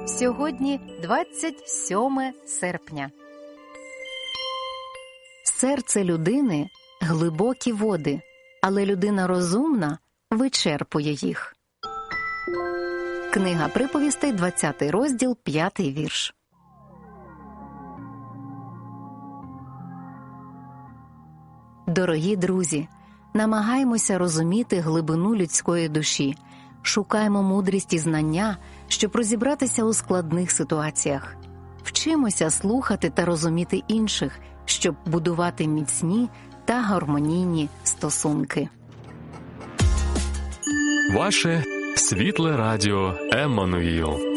Сьогодні 27 серпня. Серце людини – глибокі води, але людина розумна вичерпує їх. Книга приповістей, 20 розділ, 5 вірш. Дорогі друзі, намагаймося розуміти глибину людської душі, шукаймо мудрість і знання, щоб розібратися у складних ситуаціях. Вчимося слухати та розуміти інших, щоб будувати міцні та гармонійні стосунки. Ваше світле радіо Еммануїл.